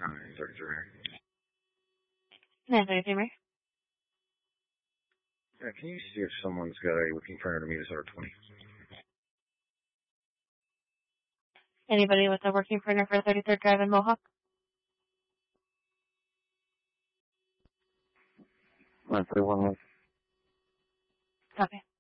933. 933, Mary. Yeah, can you see if someone's got a working printer to meet us at 20? Anybody with a working printer for 33rd Drive in Mohawk? 931. Copy.